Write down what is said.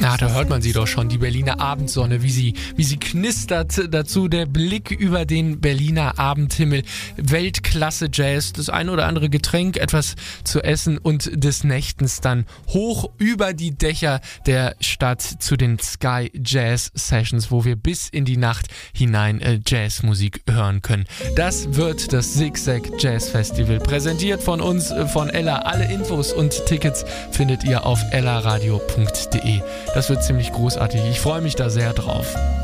Ah, da hört man sie doch schon, die Berliner Abendsonne, wie sie knistert. Dazu der Blick über den Berliner Abendhimmel. Weltklasse Jazz, das ein oder andere Getränk, etwas zu essen und des Nächtens dann hoch über die Dächer der Stadt zu den Sky Jazz Sessions, wo wir bis in die Nacht hinein Jazzmusik hören können. Das wird das Zigzag Jazz Festival, präsentiert von uns, von Ella. Alle Infos und Tickets findet ihr auf ellaradio.de. Das wird ziemlich großartig. Ich freue mich da sehr drauf.